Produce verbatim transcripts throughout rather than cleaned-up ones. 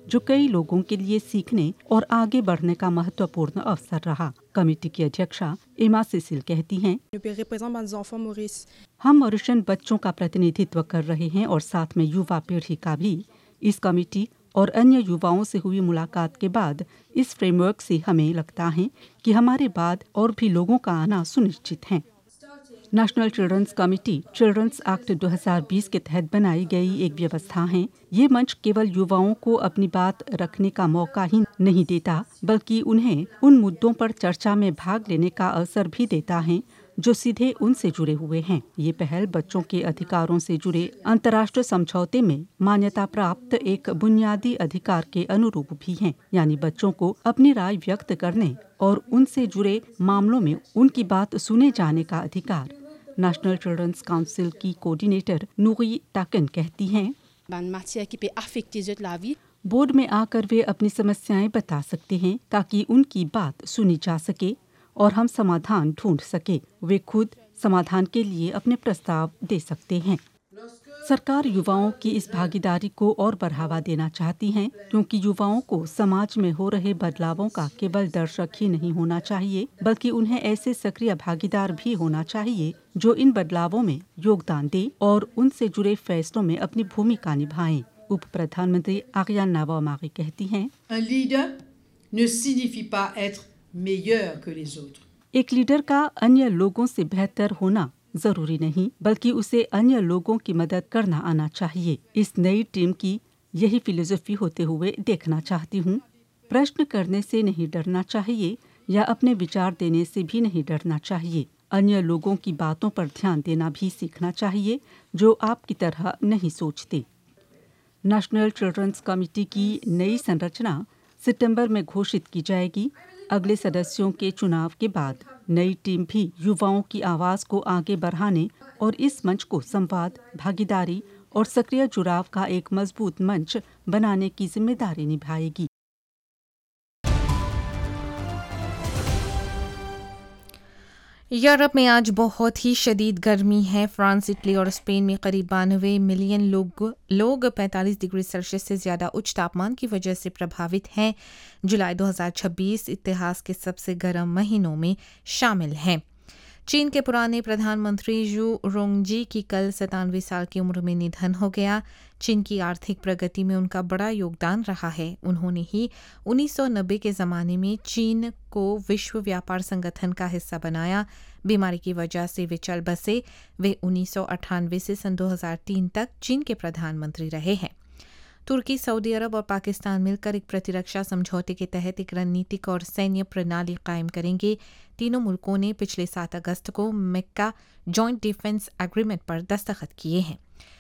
जो कई लोगों के लिए सीखने और आगे बढ़ने का महत्वपूर्ण अवसर रहा। कमेटी की अध्यक्षा एमा सिसिल कहती हैं, हम मॉरिशन बच्चों का प्रतिनिधित्व कर रहे हैं और साथ में युवा पीढ़ी का भी। इस कमेटी और अन्य युवाओं से हुई मुलाकात के बाद इस फ्रेमवर्क से हमें लगता है कि हमारे बाद और भी लोगों का आना सुनिश्चित है। National children's committee children's act दो हज़ार बीस के तहत बनाई गई एक व्यवस्था है। ये मंच केवल युवाओं को अपनी बात रखने का मौका ही नहीं देता, बल्कि उन्हें उन मुद्दों पर चर्चा में भाग लेने का अवसर भी देता है जो सीधे उनसे जुड़े हुए हैं। ये पहल बच्चों के अधिकारों से जुड़े अंतर्राष्ट्रीय समझौते में मान्यता प्राप्त एक बुनियादी अधिकार के अनुरूप भी है, यानी बच्चों को अपनी राय व्यक्त करने और उनसे जुड़े मामलों में उनकी बात सुने जाने का अधिकार। नेशनल चिल्ड्रंस काउंसिल की कोऑर्डिनेटर नूरी टाकन कहती हैं, बोर्ड में आकर वे अपनी समस्याएं बता सकते हैं ताकि उनकी बात सुनी जा सके और हम समाधान ढूंढ सके। वे खुद समाधान के लिए अपने प्रस्ताव दे सकते हैं। सरकार युवाओं की इस भागीदारी को और बढ़ावा देना चाहती है, क्योंकि युवाओं को समाज में हो रहे बदलावों का केवल दर्शक ही नहीं होना चाहिए, बल्कि उन्हें ऐसे सक्रिय भागीदार भी होना चाहिए जो इन बदलावों में योगदान दे और उनसे जुड़े फैसलों में अपनी भूमिका निभाएं। उप प्रधानमंत्री आर्यान नावामारी कहती हैं, एक लीडर का अन्य लोगों से बेहतर होना जरूरी नहीं, बल्कि उसे अन्य लोगों की मदद करना आना चाहिए। इस नई टीम की यही फिलोसफी होते हुए देखना चाहती हूँ। प्रश्न करने से नहीं डरना चाहिए या अपने विचार देने से भी नहीं डरना चाहिए। अन्य लोगों की बातों पर ध्यान देना भी सीखना चाहिए जो आपकी तरह नहीं सोचते। नेशनल चिल्ड्रंस कमेटी की नई संरचना सितंबर में घोषित की जाएगी। अगले सदस्यों के चुनाव के बाद नई टीम भी युवाओं की आवाज को आगे बढ़ाने और इस मंच को संवाद, भागीदारी और सक्रिय जुड़ाव का एक मजबूत मंच बनाने की जिम्मेदारी निभाएगी। यूरोप में आज बहुत ही शदीद गर्मी है। फ्रांस, इटली और स्पेन में करीब बानवे मिलियन लोग लोग पैंतालीस डिग्री सेल्सियस से ज़्यादा उच्च तापमान की वजह से प्रभावित हैं। जुलाई दो हज़ार छब्बीस इतिहास के सबसे गर्म महीनों में शामिल है। चीन के पुराने प्रधानमंत्री यू रोंगजी की कल सतानवे साल की उम्र में निधन हो गया। चीन की आर्थिक प्रगति में उनका बड़ा योगदान रहा है। उन्होंने ही उन्नीस सौ नब्बे के ज़माने में चीन को विश्व व्यापार संगठन का हिस्सा बनाया। बीमारी की वजह से वे चल बसे। वे उन्नीस सौ अट्ठानवे से सन दो हज़ार तीन तक चीन के प्रधानमंत्री रहे हैं। तुर्की, सऊदी अरब और पाकिस्तान मिलकर एक प्रतिरक्षा समझौते के तहत एक रणनीतिक और सैन्य प्रणाली कायम करेंगे। तीनों मुल्कों ने पिछले सात अगस्त को मक्का जॉइंट डिफेंस एग्रीमेंट पर दस्तखत किए हैं।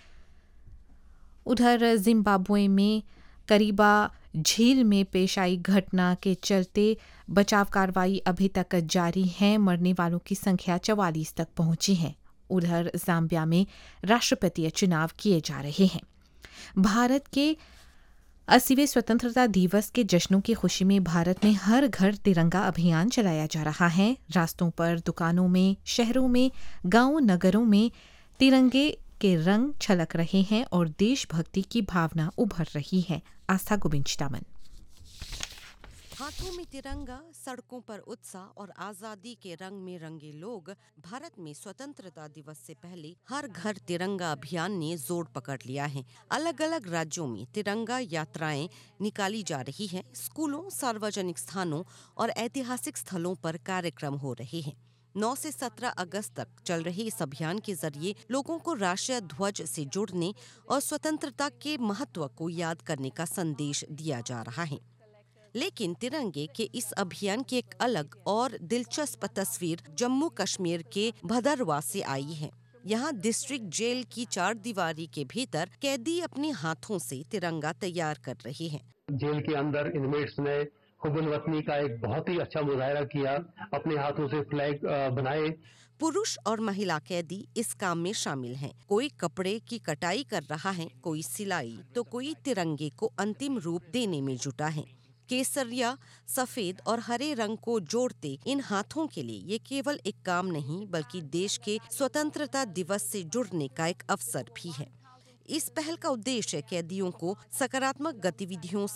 उधर जिम्बाब्वे में करीबा झील में पेश आई घटना के चलते बचाव कार्रवाई अभी तक जारी है। मरने वालों की संख्या चवालीस तक पहुंची है। उधर जाम्बिया में राष्ट्रपतीय चुनाव किए जा रहे हैं। भारत के अस्सीवें स्वतंत्रता दिवस के जश्नों की खुशी में भारत में हर घर तिरंगा अभियान चलाया जा रहा है। रास्तों पर, दुकानों में, शहरों में, गांवों, नगरों में तिरंगे के रंग छलक रहे हैं और देशभक्ति की भावना उभर रही है। आस्था गोविंद। हाथों में तिरंगा, सड़कों पर उत्साह और आजादी के रंग में रंगे लोग। भारत में स्वतंत्रता दिवस से पहले हर घर तिरंगा अभियान ने जोर पकड़ लिया है। अलग अलग राज्यों में तिरंगा यात्राएं निकाली जा रही हैं। स्कूलों, सार्वजनिक स्थानों और ऐतिहासिक स्थलों पर कार्यक्रम हो रहे हैं। नौ से सत्रह अगस्त तक चल रहे इस अभियान के जरिए लोगों को राष्ट्रीय ध्वज से जुड़ने और स्वतंत्रता के महत्व को याद करने का संदेश दिया जा रहा है। लेकिन तिरंगे के इस अभियान की एक अलग और दिलचस्प तस्वीर जम्मू कश्मीर के भदरवा से आई है। यहाँ डिस्ट्रिक्ट जेल की चार दीवारी के भीतर कैदी अपने हाथों से तिरंगा तैयार कर रहे हैं। जेल के अंदर इनमेट्स ने हुब्बुल वतनी का एक बहुत ही अच्छा मुजाहरा किया, अपने हाथों से फ्लैग बनाए। पुरुष और महिला कैदी इस काम में शामिल हैं। कोई कपड़े की कटाई कर रहा है, कोई सिलाई, तो कोई तिरंगे को अंतिम रूप देने में जुटा है। केसरिया, सफेद और हरे रंग को जोड़ते इन हाथों के लिए ये केवल एक काम नहीं, बल्कि देश के स्वतंत्रता दिवस से जुड़ने का एक अवसर भी है। इस पहल का उद्देश्य कैदियों को सकारात्मक गतिविधियों